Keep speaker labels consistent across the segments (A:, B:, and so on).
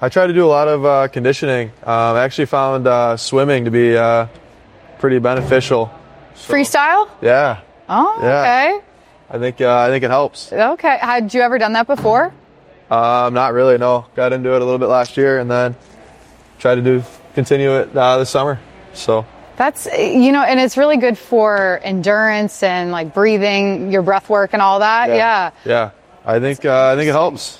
A: I try to do a lot of conditioning. I actually found swimming to be pretty beneficial. So,
B: freestyle?
A: Yeah.
B: Oh, okay.
A: I think it helps.
B: Okay. Had you ever done that before?
A: Not really, no. Got into it a little bit last year and then tried to continue it this summer. So
B: that's, and it's really good for endurance and like breathing, your breath work and all that.
A: Yeah. I think it helps.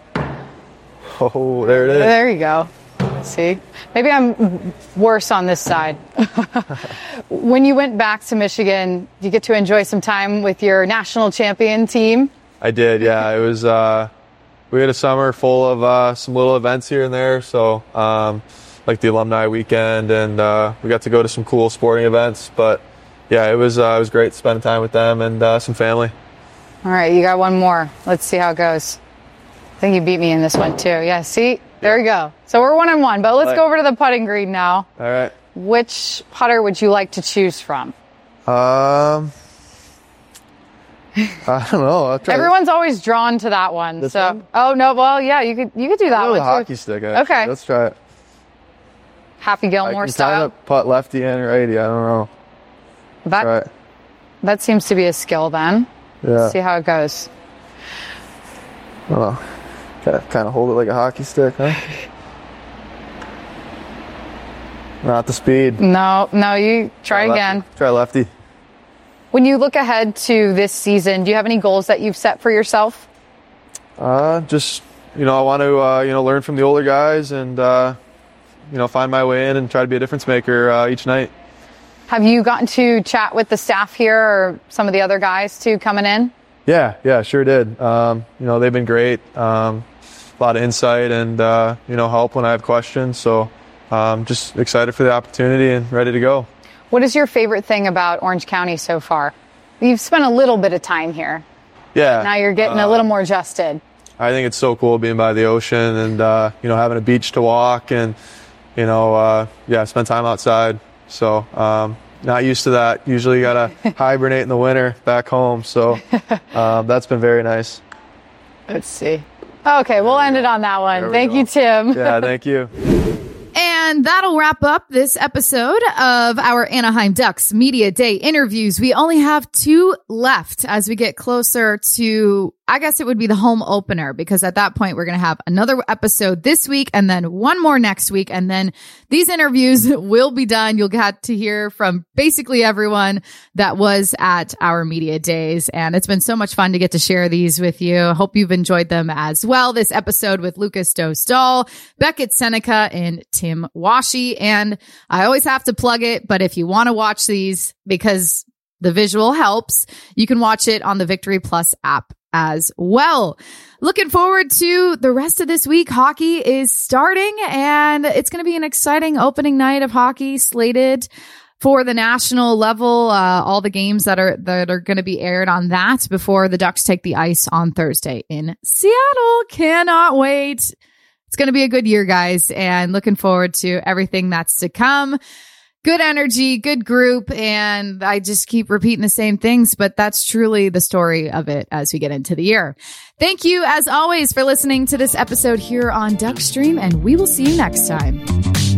A: Oh, there it is.
B: There you go. See, maybe I'm worse on this side. When you went back to Michigan, you get to enjoy some time with your national champion team?
A: I did, yeah. It was, we had a summer full of some little events here and there. So, like the alumni weekend, and we got to go to some cool sporting events. But yeah, it was great spending time with them and some family.
B: All right, you got one more. Let's see how it goes. I think you beat me in this one too. Yeah, see? There you go. So we're 1-1, but let's go over to the putting green now.
A: All right.
B: Which putter would you like to choose from?
A: I don't know.
B: Everyone's always drawn to that one.
A: This
B: so
A: one?
B: Oh no, well yeah, you could do that one.
A: The hockey stick. Actually.
B: Okay.
A: Let's try it.
B: Happy Gilmore style.
A: Kind of putt lefty and righty. I don't know.
B: That seems to be a skill then.
A: Yeah.
B: Let's see how it goes.
A: Oh. Kind of hold it like a hockey stick, huh? Not the speed.
B: No, you try again.
A: Try lefty.
B: When you look ahead to this season, do you have any goals that you've set for yourself?
A: Just, I want to, learn from the older guys and, find my way in and try to be a difference maker each night.
B: Have you gotten to chat with the staff here or some of the other guys too coming in?
A: Yeah, sure did. They've been great. A lot of insight and, help when I have questions. So just excited for the opportunity and ready to go.
B: What is your favorite thing about Orange County so far? You've spent a little bit of time here.
A: Yeah.
B: Now you're getting a little more adjusted.
A: I think it's so cool being by the ocean and, having a beach to walk and, spend time outside. So, not used to that. Usually you got to hibernate in the winter back home. So, that's been very nice.
B: Let's see. Okay, we'll end it on that one. Thank you, Tim.
A: Yeah, thank you.
C: And that'll wrap up this episode of our Anaheim Ducks Media Day interviews. We only have 2 left as we get closer to, I guess it would be the home opener, because at that point we're going to have another episode this week and then one more next week. And then these interviews will be done. You'll get to hear from basically everyone that was at our media days. And it's been so much fun to get to share these with you. Hope you've enjoyed them as well. This episode with Lucas Dostal, Beckett Seneca, and Tim Washi. And I always have to plug it, but if you want to watch these because the visual helps, you can watch it on the Victory Plus app as well. Looking forward to the rest of this week. Hockey is starting and it's going to be an exciting opening night of hockey slated for the national level. All the games that are going to be aired on that before the Ducks take the ice on Thursday in Seattle. Cannot wait. It's going to be a good year, guys, and looking forward to everything that's to come. Good energy, good group, and I just keep repeating the same things, but that's truly the story of it as we get into the year. Thank you, as always, for listening to this episode here on Duckstream, and we will see you next time.